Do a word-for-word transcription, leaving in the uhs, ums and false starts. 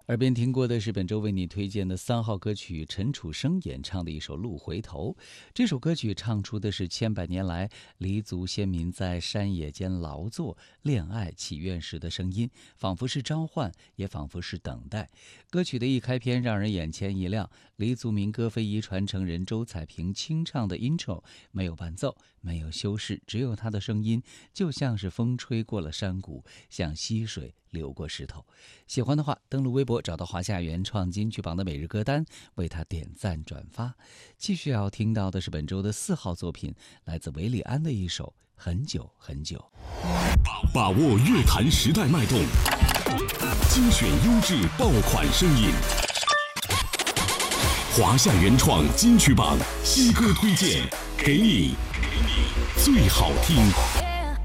耳边听过的是本周为你推荐的三号歌曲，陈楚生演唱的一首《路回头》。这首歌曲唱出的是千百年来黎族先民在山野间劳作、恋爱、祈愿时的声音，仿佛是召唤，也仿佛是等待。歌曲的一开篇让人眼前一亮，黎族民歌非遗传承人周彩萍清唱的 intro， 没有伴奏，没有修饰，只有她的声音，就像是风吹过了山谷，像溪水流过石头。喜欢的话，登录微博找到华夏原创金曲榜的每日歌单，为他点赞转发。继续要听到的是本周的四号作品，来自韦礼安的一首《很久很久》。 把握乐坛时代脉动，精选优质爆款声音。华夏原创金曲榜新歌推荐，给你最好听。